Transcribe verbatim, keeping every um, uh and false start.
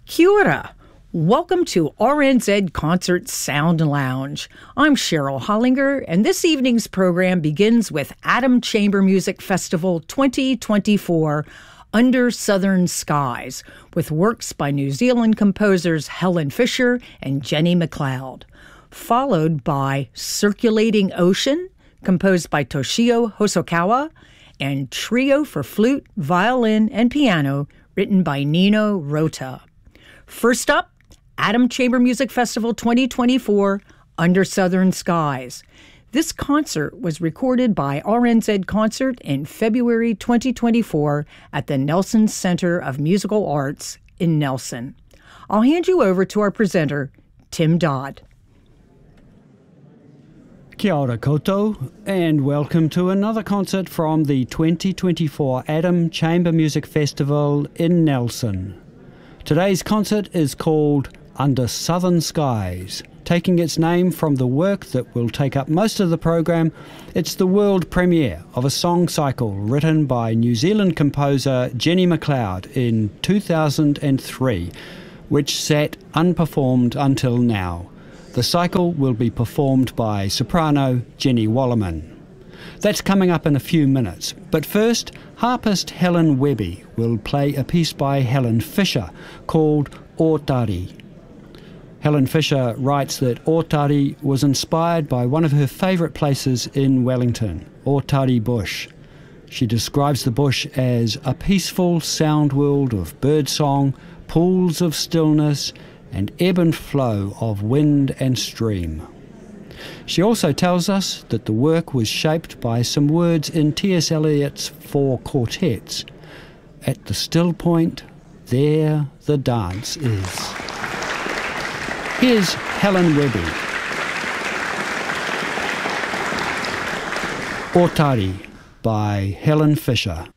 Kia ora. Welcome to R N Z Concert Sound Lounge. I'm Cheryl Hollinger, and this evening's program begins with Atom Chamber Music Festival twenty twenty-four, Under Southern Skies, with works by New Zealand composers Helen Fisher and Jenny McLeod, followed by Circulating Ocean, composed by Toshio Hosokawa, and Trio for Flute, Violin, and Piano, written by Nino Rota. First up, Atom Chamber Music Festival twenty twenty-four, Under Southern Skies. This concert was recorded by R N Z Concert in February twenty twenty-four at the Nelson Center of Musical Arts in Nelson. I'll hand you over to our presenter, Tim Dodd. Kia ora koutou, and welcome to another concert from the twenty twenty-four Atom Chamber Music Festival in Nelson. Today's concert is called Under Southern Skies. Taking its name from the work that will take up most of the program, it's the world premiere of a song cycle written by New Zealand composer Jenny McLeod in two thousand three, which sat unperformed until now. The cycle will be performed by soprano Jenny Wallerman. That's coming up in a few minutes, but first, harpist Helen Webby will play a piece by Helen Fisher called Ōtari. Helen Fisher writes that Ōtari was inspired by one of her favourite places in Wellington, Ōtari Bush. She describes the bush as a peaceful sound world of birdsong, pools of stillness, and ebb and flow of wind and stream. She also tells us that the work was shaped by some words in T S Eliot's Four Quartets. At the still point, there the dance is. Here's Helen Webby. Ōtari by Helen Fisher.